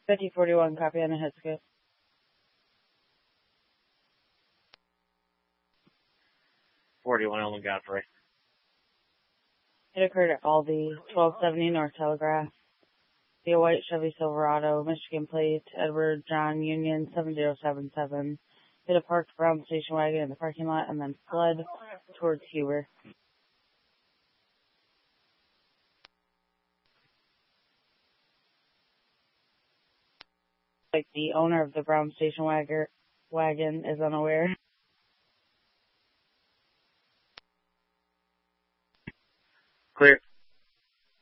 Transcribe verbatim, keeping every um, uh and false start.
fifty forty-one, copy on the head skip. forty-one, Elm Godfrey. It occurred at Aldi, twelve seventy North Telegraph. The white Chevy Silverado, Michigan plate, Edward John Union seven zero seven seven. Hit a parked brown station wagon in the parking lot and then fled towards Huber. Like the owner of the brown station wagon, wagon is unaware. Clear.